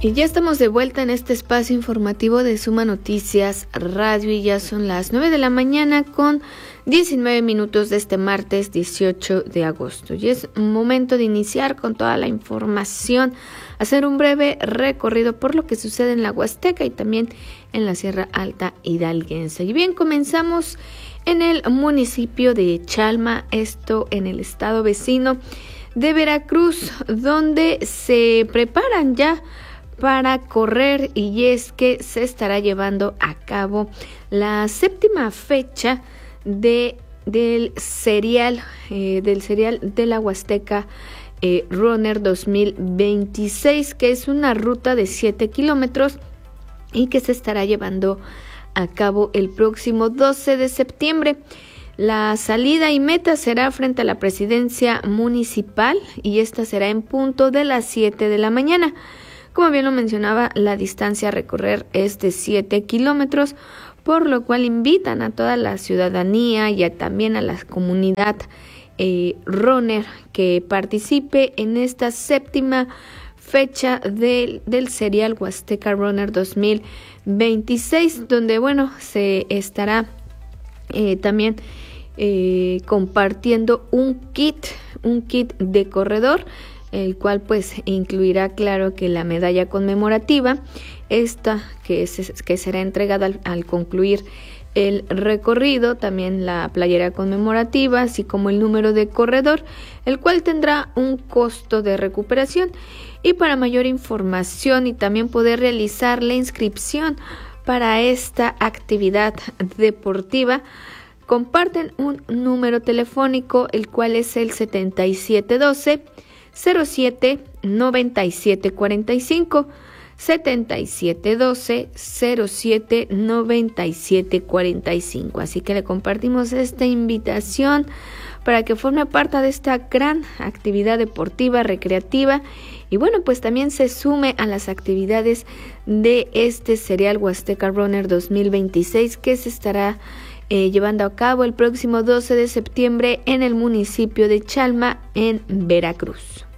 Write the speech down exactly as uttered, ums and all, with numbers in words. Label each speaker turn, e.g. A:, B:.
A: Y ya estamos de vuelta en este espacio informativo de Suma Noticias Radio y ya son las nueve de la mañana con diecinueve minutos de este martes dieciocho de agosto. Y es momento de iniciar con toda la información, hacer un breve recorrido por lo que sucede en la Huasteca y también en la Sierra Alta Hidalguense. Y bien, comenzamos en el municipio de Chalma, esto en el estado vecino de Veracruz, donde se preparan ya para correr y es que se estará llevando a cabo la séptima fecha de del serial eh, del serial de la Huasteca eh, Runner dos mil veintiséis, que es una ruta de siete kilómetros y que se estará llevando a cabo el próximo doce de septiembre. La salida y meta será frente a la presidencia municipal y esta será en punto de las siete de la mañana. Como bien lo mencionaba, la distancia a recorrer es de siete kilómetros, por lo cual invitan a toda la ciudadanía y a, también a la comunidad eh, runner que participe en esta séptima fecha del, del serial Huasteca Runner dos mil veintiséis, donde bueno, se estará eh, también eh, compartiendo un kit, un kit de corredor, el cual pues incluirá, claro, que la medalla conmemorativa, esta que, es, que será entregada al, al concluir el recorrido, también la playera conmemorativa, así como el número de corredor, el cual tendrá un costo de recuperación. Y para mayor información y también poder realizar la inscripción para esta actividad deportiva, comparten un número telefónico, el cual es el setenta y siete doce cero siete noventa y siete cuarenta y cinco, setenta y siete doce cero siete noventa y siete cuarenta y cinco. Así que le compartimos esta invitación para que forme parte de esta gran actividad deportiva, recreativa, y bueno, pues también se sume a las actividades de este serial Huasteca Runner dos mil veintiséis que se estará Eh, llevando a cabo el próximo doce de septiembre en el municipio de Chalma, en Veracruz.